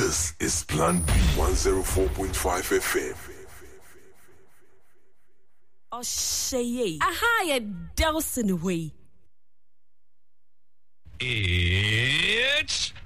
This is Plan B 104.5 FM. Oh, Shay. Aha, a Delson way. It's